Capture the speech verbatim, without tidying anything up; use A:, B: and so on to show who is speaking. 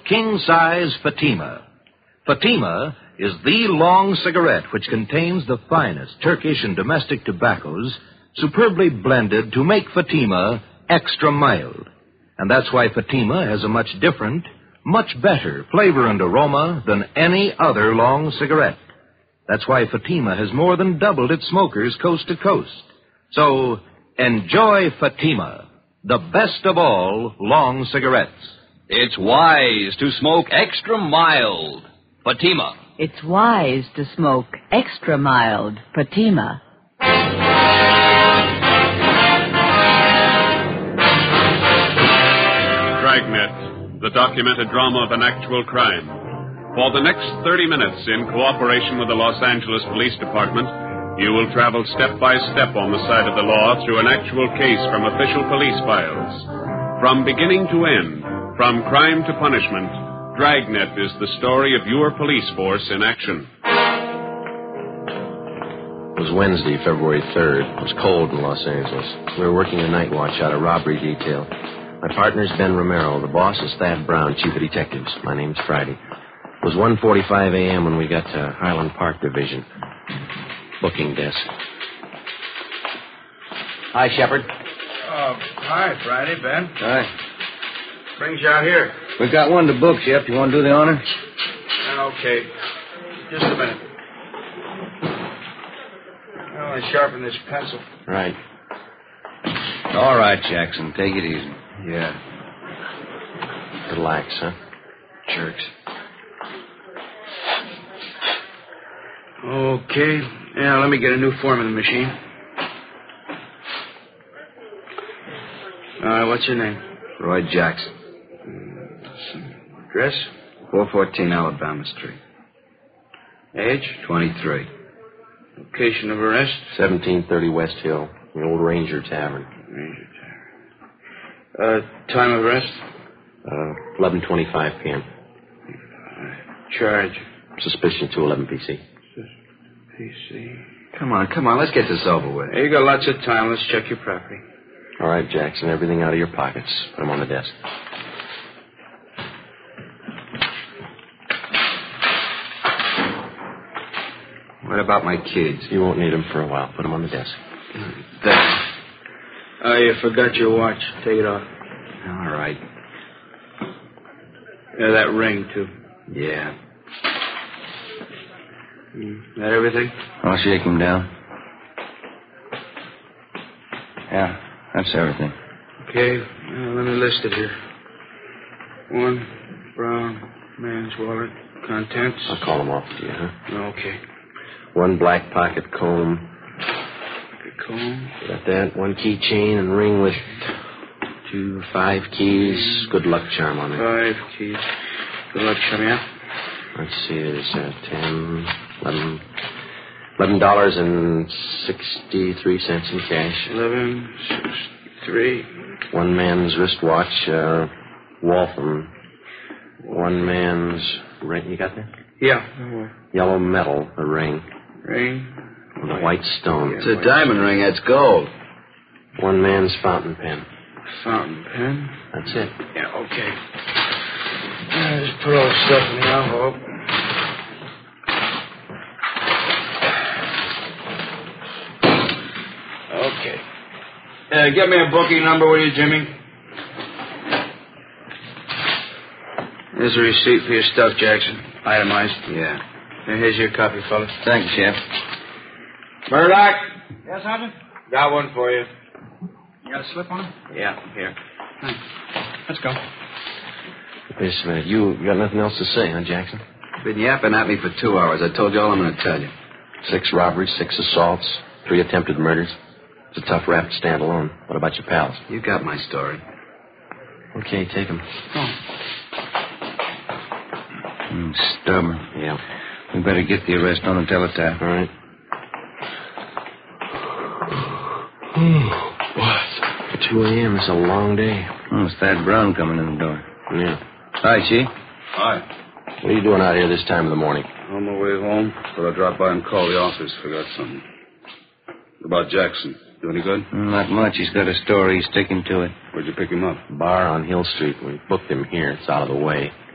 A: king-size Fatima. Fatima is the long cigarette which contains the finest Turkish and domestic tobaccos superbly blended to make Fatima extra mild. And that's why Fatima has a much different, much better flavor and aroma than any other long cigarette. That's why Fatima has more than doubled its smokers coast to coast. So, enjoy Fatima, the best of all long cigarettes.
B: It's wise to smoke extra mild. Fatima.
C: It's wise to smoke extra mild Fatima.
D: Dragnet, the documented drama of an actual crime. For the next thirty minutes, in cooperation with the Los Angeles Police Department, you will travel step by step on the side of the law through an actual case from official police files. From beginning to end, from crime to punishment, Dragnet is the story of your police force in action.
E: It was Wednesday, February third. It was cold in Los Angeles. We were working a night watch out of robbery detail. My partner's Ben Romero. The boss is Thad Brown, chief of detectives. My name's Friday. It was one forty-five a.m. when we got to Highland Park Division. Booking desk.
F: Hi, Shepard.
G: Oh, hi, Friday, Ben.
F: Hi.
G: Brings you out here.
F: We've got one to book, Shep. You want to do the honor?
G: Okay. Just a minute. Well, I sharpen this pencil.
E: Right.
F: All right, Jackson. Take it easy.
G: Yeah.
E: Relax, huh?
G: Jerks. Okay. Yeah, let me get a new form in the machine. All right, what's your name?
F: Roy Jackson.
G: Address?
F: four fourteen Alabama Street.
G: Age?
F: twenty-three.
G: Location of arrest?
E: seventeen thirty West Hill, the old Ranger Tavern.
G: Ranger Tavern. Uh, time of arrest?
E: Uh, eleven twenty-five p.m.
G: Charge?
E: Suspicion two eleven P C.
G: P C.
F: Come on, come on. Let's get this over with.
G: Hey, you got lots of time. Let's check your property.
E: All right, Jackson, everything out of your pockets. Put them on the desk.
F: What about my kids?
E: You won't need them for a while. Put them on the desk.
G: Thanks. Oh, you forgot your watch. Take it off.
F: All right.
G: Yeah, that ring, too.
F: Yeah.
G: Mm, that everything?
F: I'll shake him down. Yeah, that's everything.
G: Okay, uh, let me list it here. One brown man's wallet, contents.
E: I'll call them off to you, huh?
G: Okay.
E: One black pocket comb.
G: Pocket comb.
E: Got that. One keychain and ring with two five keys. Good luck charm on it.
G: Five keys. Good luck charm, yeah?
E: Let's see, there's uh, ten, eleven, eleven dollars and sixty-three cents in cash.
G: Eleven, six, three.
E: One man's wristwatch, uh, Waltham. One man's ring. You got that?
G: Yeah.
E: Yellow metal, a ring.
G: Ring.
E: With a white stone.
F: It's a diamond ring. That's gold.
E: One man's fountain pen.
G: Fountain pen.
E: That's it.
G: Yeah, okay. Uh, just put all the stuff in the envelope. Okay. Uh, get me a booking number, will you, Jimmy? Here's a receipt for your stuff, Jackson. Itemized.
F: Yeah.
G: And here's your copy, fellas.
F: Thank you, Shep.
G: Murdoch.
H: Yes, Sergeant?
G: Got one for you.
H: You got a slip on it?
G: Yeah, here.
H: Thanks. Let's go.
E: Wait a minute. You got nothing else to say, huh, Jackson?
F: Been yapping at me for two hours. I told you all I'm going to tell you.
E: Six robberies, six assaults, three attempted murders. It's a tough rap to stand alone. What about your pals?
F: You got my story.
E: Okay, take them.
H: Oh.
F: Mm, stubborn.
E: Yeah.
F: We better get the arrest on the teletype.
E: All right. What? two a.m. It's a long day.
F: Oh, it's Thad Brown coming in the door.
E: Yeah.
F: Hi, Chief.
G: Hi.
E: What are you doing out here this time of the morning?
I: On my way home, thought I'd drop by and call the office. Forgot something. About Jackson. Do any good?
F: Mm, not much. He's got a story. He's sticking to it.
I: Where'd you pick him up?
E: Bar on Hill Street. We booked him here. It's out of the way.